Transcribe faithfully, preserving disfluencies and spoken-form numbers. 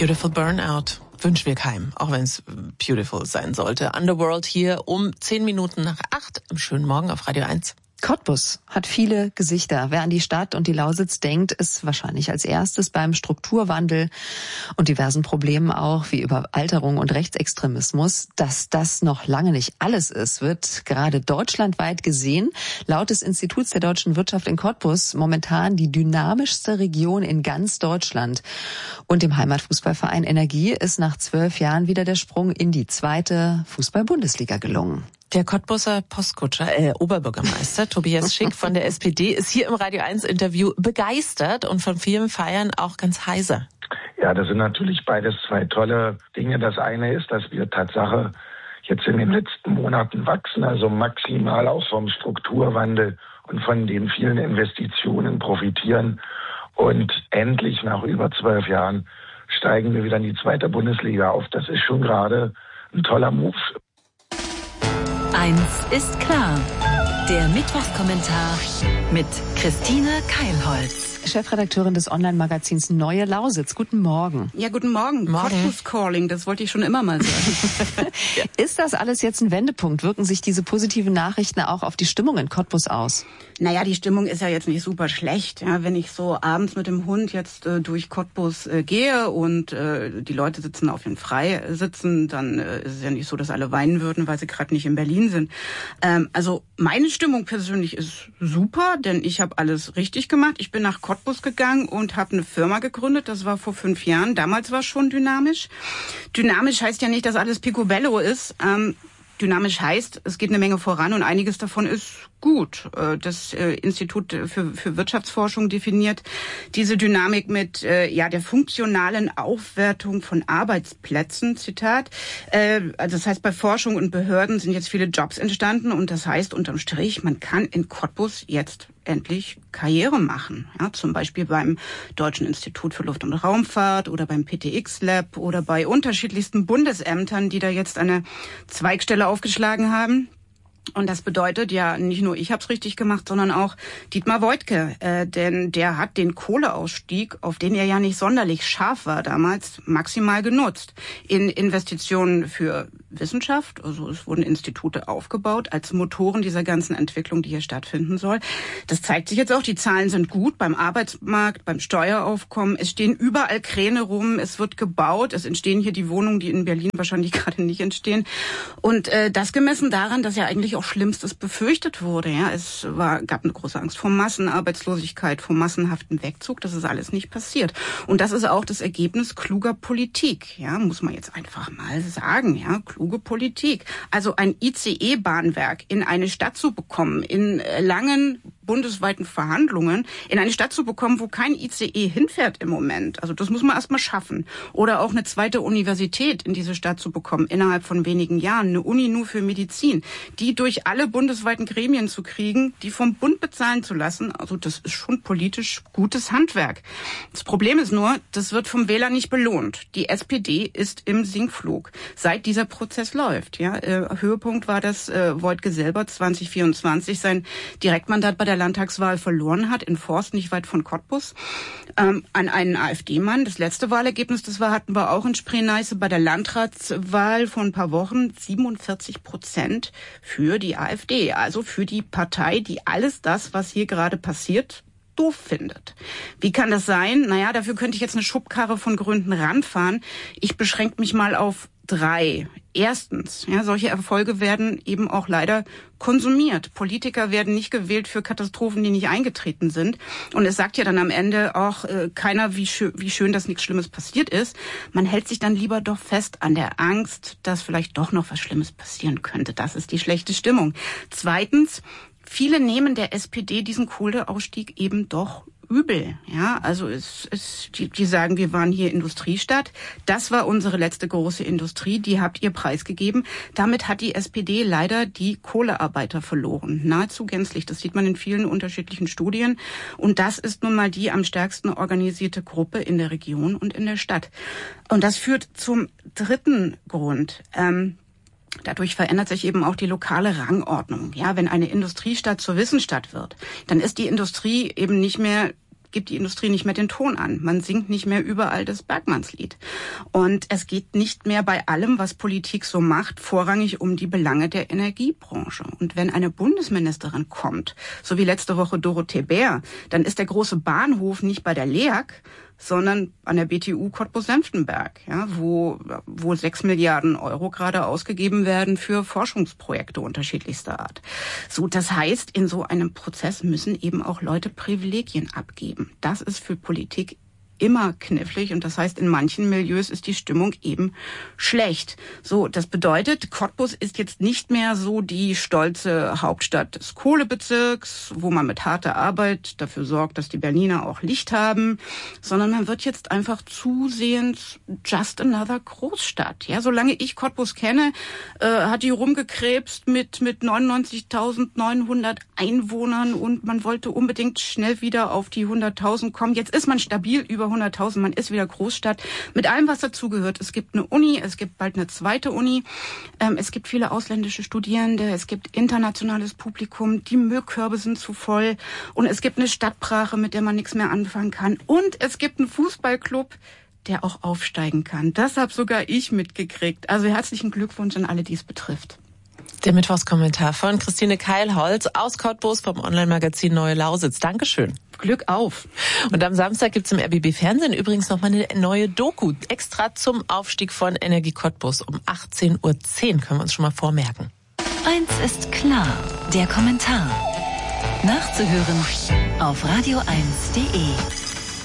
Beautiful Burnout wünschen wir keinem, auch wenn es beautiful sein sollte. Underworld hier um zehn Minuten nach acht im schönen Morgen auf Radio eins. Cottbus hat viele Gesichter. Wer an die Stadt und die Lausitz denkt, ist wahrscheinlich als erstes beim Strukturwandel und diversen Problemen auch wie Überalterung und Rechtsextremismus. Dass das noch lange nicht alles ist, wird gerade deutschlandweit gesehen. Laut des Instituts der deutschen Wirtschaft in Cottbus momentan die dynamischste Region in ganz Deutschland. Und dem Heimatfußballverein Energie ist nach zwölf Jahren wieder der Sprung in die zweite Fußball-Bundesliga gelungen. Der Cottbuser Postkutscher, äh, Oberbürgermeister Tobias Schick von der S P D ist hier im Radio eins Interview begeistert und von vielen Feiern auch ganz heiser. Ja, das sind natürlich beides zwei tolle Dinge. Das eine ist, dass wir Tatsache jetzt in den letzten Monaten wachsen, also maximal auch vom Strukturwandel und von den vielen Investitionen profitieren. Und endlich nach über zwölf Jahren steigen wir wieder in die zweite Bundesliga auf. Das ist schon gerade ein toller Move. Eins ist klar, der Mittwochskommentar mit Christine Keilholz. Chefredakteurin des Online-Magazins Neue Lausitz. Guten Morgen. Ja, guten Morgen. Morgen. Cottbus Calling, das wollte ich schon immer mal sagen. Ist das alles jetzt ein Wendepunkt? Wirken sich diese positiven Nachrichten auch auf die Stimmung in Cottbus aus? Naja, die Stimmung ist ja jetzt nicht super schlecht. Ja, wenn ich so abends mit dem Hund jetzt äh, durch Cottbus äh, gehe und äh, die Leute sitzen auf den Freisitzen, dann äh, ist es ja nicht so, dass alle weinen würden, weil sie gerade nicht in Berlin sind. Ähm, also meine Stimmung persönlich ist super, denn ich habe alles richtig gemacht. Ich bin nach Cottbus gegangen und habe eine Firma gegründet. Das war vor fünf Jahren. Damals war es schon dynamisch. Dynamisch heißt ja nicht, dass alles picobello ist. Ähm, dynamisch heißt, es geht eine Menge voran und einiges davon ist gut. Das Institut für, für Wirtschaftsforschung definiert diese Dynamik mit äh, ja der funktionalen Aufwertung von Arbeitsplätzen, Zitat. Äh, also das heißt, bei Forschung und Behörden sind jetzt viele Jobs entstanden und das heißt unterm Strich, man kann in Cottbus jetzt endlich Karriere machen. Ja, zum Beispiel beim Deutschen Institut für Luft- und Raumfahrt oder beim P T X Lab oder bei unterschiedlichsten Bundesämtern, die da jetzt eine Zweigstelle aufgeschlagen haben. Und das bedeutet ja, nicht nur ich habe es richtig gemacht, sondern auch Dietmar Woidke, äh, denn der hat den Kohleausstieg, auf den er ja nicht sonderlich scharf war damals, maximal genutzt. In Investitionen für Wissenschaft, also es wurden Institute aufgebaut als Motoren dieser ganzen Entwicklung, die hier stattfinden soll. Das zeigt sich jetzt auch, die Zahlen sind gut beim Arbeitsmarkt, beim Steueraufkommen. Es stehen überall Kräne rum, es wird gebaut, es entstehen hier die Wohnungen, die in Berlin wahrscheinlich gerade nicht entstehen. Und äh, das gemessen daran, dass ja eigentlich auch Schlimmstes befürchtet wurde. Ja, es war, gab eine große Angst vor Massenarbeitslosigkeit, vor massenhaften Wegzug. Das ist alles nicht passiert. Und das ist auch das Ergebnis kluger Politik. Ja, muss man jetzt einfach mal sagen. Ja, kluge Politik. Also ein I C E-Bahnwerk in eine Stadt zu bekommen, in langen bundesweiten Verhandlungen, in eine Stadt zu bekommen, wo kein I C E hinfährt im Moment. Also das muss man erstmal schaffen. Oder auch eine zweite Universität in diese Stadt zu bekommen, innerhalb von wenigen Jahren. Eine Uni nur für Medizin, die durch alle bundesweiten Gremien zu kriegen, die vom Bund bezahlen zu lassen. Also das ist schon politisch gutes Handwerk. Das Problem ist nur, das wird vom Wähler nicht belohnt. Die S P D ist im Sinkflug, seit dieser Prozess läuft. Ja, äh, Höhepunkt war, dass äh, Woidke selber zwanzig vierundzwanzig sein Direktmandat bei der Landtagswahl verloren hat, in Forst, nicht weit von Cottbus, ähm, an einen AfD-Mann. Das letzte Wahlergebnis, das war, hatten wir auch in Spree-Neiße bei der Landratswahl vor ein paar Wochen, siebenundvierzig Prozent für die AfD, also für die Partei, die alles das, was hier gerade passiert, doof findet. Wie kann das sein? Naja, dafür könnte ich jetzt eine Schubkarre von Gründen ranfahren. Ich beschränke mich mal auf drei. Erstens, ja, solche Erfolge werden eben auch leider konsumiert. Politiker werden nicht gewählt für Katastrophen, die nicht eingetreten sind. Und es sagt ja dann am Ende auch äh, keiner, wie schön, wie schön, dass nichts Schlimmes passiert ist. Man hält sich dann lieber doch fest an der Angst, dass vielleicht doch noch was Schlimmes passieren könnte. Das ist die schlechte Stimmung. Zweitens, viele nehmen der S P D diesen Kohleausstieg eben doch übel. Ja, also es, es, die, die sagen, wir waren hier Industriestadt. Das war unsere letzte große Industrie. Die habt ihr preisgegeben. Damit hat die S P D leider die Kohlearbeiter verloren. Nahezu gänzlich. Das sieht man in vielen unterschiedlichen Studien. Und das ist nun mal die am stärksten organisierte Gruppe in der Region und in der Stadt. Und das führt zum dritten Grund. Ähm, Dadurch verändert sich eben auch die lokale Rangordnung. Ja, wenn eine Industriestadt zur Wissensstadt wird, dann ist die Industrie eben nicht mehr gibt die Industrie nicht mehr den Ton an. Man singt nicht mehr überall das Bergmannslied. Und es geht nicht mehr bei allem, was Politik so macht, vorrangig um die Belange der Energiebranche. Und wenn eine Bundesministerin kommt, so wie letzte Woche Dorothee Bär, dann ist der große Bahnhof nicht bei der L E A G, sondern an der B T U Cottbus-Senftenberg, ja, wo, wo sechs Milliarden Euro gerade ausgegeben werden für Forschungsprojekte unterschiedlichster Art. So, das heißt, in so einem Prozess müssen eben auch Leute Privilegien abgeben. Das ist für Politik immer knifflig und das heißt, in manchen Milieus ist die Stimmung eben schlecht. So, das bedeutet, Cottbus ist jetzt nicht mehr so die stolze Hauptstadt des Kohlebezirks, wo man mit harter Arbeit dafür sorgt, dass die Berliner auch Licht haben, sondern man wird jetzt einfach zusehends just another Großstadt. Ja, solange ich Cottbus kenne, äh, hat die rumgekrebst mit mit neunundneunzigtausendneunhundert Einwohnern und man wollte unbedingt schnell wieder auf die hunderttausend kommen. Jetzt ist man stabil über hunderttausend, man ist wieder Großstadt, mit allem, was dazugehört. Es gibt eine Uni, es gibt bald eine zweite Uni, ähm, es gibt viele ausländische Studierende, es gibt internationales Publikum, die Müllkörbe sind zu voll und es gibt eine Stadtbrache, mit der man nichts mehr anfangen kann und es gibt einen Fußballclub, der auch aufsteigen kann. Das habe sogar ich mitgekriegt. Also herzlichen Glückwunsch an alle, die es betrifft. Der Mittwochskommentar von Christine Keilholz aus Cottbus vom Online-Magazin Neue Lausitz. Dankeschön. Glück auf. Und am Samstag gibt's im R B B Fernsehen übrigens noch mal eine neue Doku, extra zum Aufstieg von Energie Cottbus. Um achtzehn Uhr zehn können wir uns schon mal vormerken. Eins ist klar, der Kommentar. Nachzuhören auf radio eins punkt de.